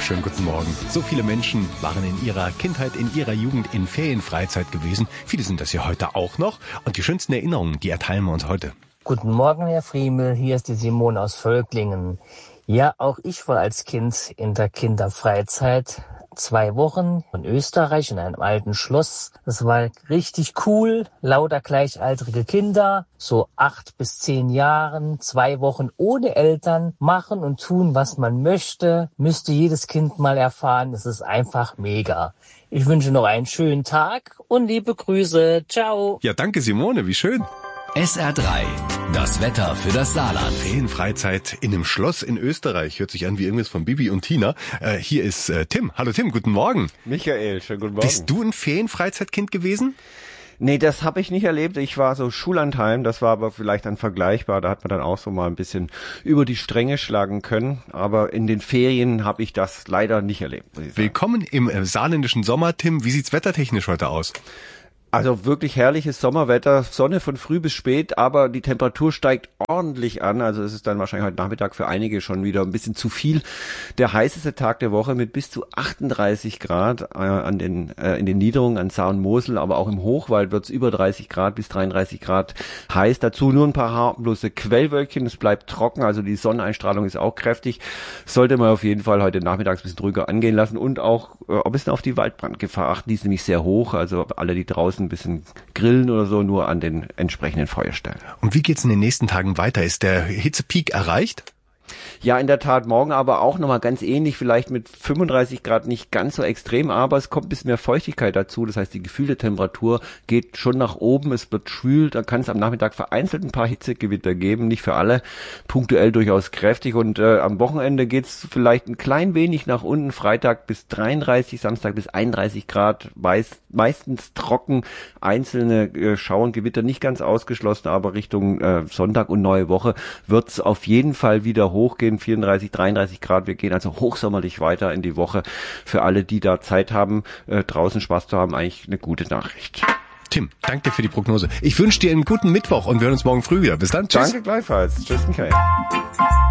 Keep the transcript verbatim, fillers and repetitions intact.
Schönen guten Morgen. So viele Menschen waren in ihrer Kindheit, in ihrer Jugend in Ferienfreizeit gewesen. Viele sind das ja heute auch noch. Und die schönsten Erinnerungen, die erteilen wir uns heute. Guten Morgen, Herr Friemel. Hier ist die Simone aus Völklingen. Ja, auch ich war als Kind in der Kinderfreizeit. Zwei Wochen in Österreich in einem alten Schloss. Das war richtig cool. Lauter gleichaltrige Kinder, so acht bis zehn Jahren, zwei Wochen ohne Eltern, machen und tun, was man möchte. Müsste jedes Kind mal erfahren. Es ist einfach mega. Ich wünsche noch einen schönen Tag und liebe Grüße. Ciao. Ja, danke Simone, wie schön. S R drei, das Wetter für das Saarland. Ferienfreizeit in einem Schloss in Österreich. Hört sich an wie irgendwas von Bibi und Tina. Äh, hier ist äh, Tim. Hallo Tim, guten Morgen. Michael, schönen guten Morgen. Bist du ein Ferienfreizeitkind gewesen? Nee, das habe ich nicht erlebt. Ich war so Schullandheim, das war aber vielleicht dann vergleichbar. Da hat man dann auch so mal ein bisschen über die Stränge schlagen können. Aber in den Ferien habe ich das leider nicht erlebt. Willkommen im äh, saarländischen Sommer, Tim. Wie sieht's wettertechnisch heute aus? Also wirklich herrliches Sommerwetter, Sonne von früh bis spät, aber die Temperatur steigt ordentlich an. Also es ist dann wahrscheinlich heute Nachmittag für einige schon wieder ein bisschen zu viel. Der heißeste Tag der Woche mit bis zu achtunddreißig Grad äh, an den äh, in den Niederungen an Saar und Mosel, aber auch im Hochwald wird's über dreißig Grad bis dreiunddreißig Grad heiß. Dazu nur ein paar harmlose Quellwölkchen, es bleibt trocken, also die Sonneneinstrahlung ist auch kräftig. Sollte man auf jeden Fall heute Nachmittags ein bisschen ruhiger angehen lassen und auch äh, ein bisschen auf die Waldbrandgefahr achten. Die ist nämlich sehr hoch, also alle, die draußen ein bisschen grillen oder so, nur an den entsprechenden Feuerstellen. Und wie geht's in den nächsten Tagen weiter? Ist der Hitzepeak erreicht? Ja, in der Tat, morgen aber auch nochmal ganz ähnlich, vielleicht mit fünfunddreißig Grad nicht ganz so extrem, aber es kommt ein bisschen mehr Feuchtigkeit dazu, das heißt, die gefühlte Temperatur geht schon nach oben, es wird schwül, da kann es am Nachmittag vereinzelt ein paar Hitzegewitter geben, nicht für alle, punktuell durchaus kräftig und äh, am Wochenende geht's vielleicht ein klein wenig nach unten, Freitag bis dreiunddreißig, Samstag bis einunddreißig Grad, meist, meistens trocken, einzelne äh, Schauengewitter nicht ganz ausgeschlossen, aber Richtung äh, Sonntag und neue Woche wird's auf jeden Fall wieder hochgehen, vierunddreißig, dreiunddreißig Grad. Wir gehen also hochsommerlich weiter in die Woche. Für alle, die da Zeit haben, äh, draußen Spaß zu haben, eigentlich eine gute Nachricht. Tim, danke dir für die Prognose. Ich wünsche dir einen guten Mittwoch und wir hören uns morgen früh wieder. Bis dann. Tschüss. Danke gleichfalls. Tschüss, Michael.